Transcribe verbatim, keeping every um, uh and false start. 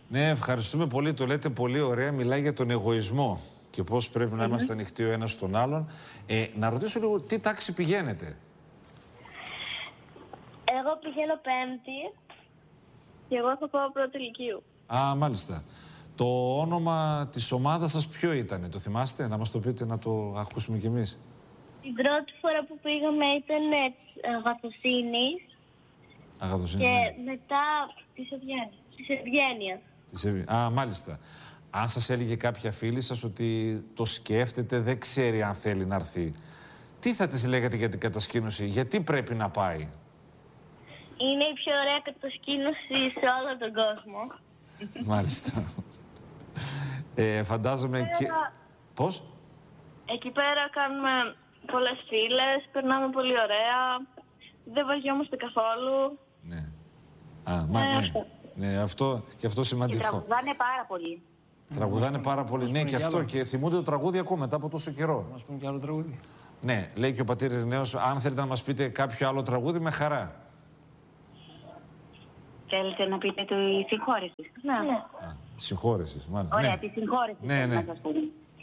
Ναι, ευχαριστούμε πολύ. Το λέτε πολύ ωραία. Μιλάει για τον εγωισμό και πώς πρέπει mm-hmm. να είμαστε ανοιχτοί ο ένας στον άλλον. Ε, να ρωτήσω λίγο, τι τάξη πηγαίνετε? Εγώ πηγαίνω πέμπτη και εγώ θα πάω πρώτη λυκείου. Α, μάλιστα. Το όνομα της ομάδας σας ποιο ήτανε, το θυμάστε? Να μας το πείτε, να το ακούσουμε κι εμείς. Την πρώτη φορά που πήγαμε ήταν Αγαθοσύνης. Αγαθοσύνη, και ναι. μετά της Ευγένειας. Της Ευγένειας. Της Ευ... Α, μάλιστα. Αν σας έλεγε κάποια φίλη σας ότι το σκέφτεται, δεν ξέρει αν θέλει να έρθει, τι θα της λέγατε για την κατασκήνωση, γιατί πρέπει να πάει? Είναι η πιο ωραία κατασκήνωση σε όλο τον κόσμο. Μάλιστα. Ε, φαντάζομαι πέρα... και... Πώς? Εκεί πέρα κάνουμε πολλές φίλες, περνάμε πολύ ωραία, δεν βαριόμαστε καθόλου. Ναι. Α, μα, ναι. Αυτό. Ναι, αυτό και αυτό σημαντικό. Και τραγουδάνε πάρα πολύ. Τραγουδάνε πάρα πολύ, ναι, και αυτό. Άλλο. Και θυμούνται το τραγούδι ακόμα μετά από τόσο καιρό. Να μας πούμε και άλλο τραγούδι. Ναι, λέει και ο πατήρ Ειρηναίος, αν θέλετε να μας πείτε κάποιο άλλο τραγούδι, με χαρά. Θέλετε να πείτε τη συγχώρεση? Ναι. Α, συγχώρεσης, μάλλον. Ωραία, ναι. τη συγχώρεση. Ναι, ναι. Να σας πούμε.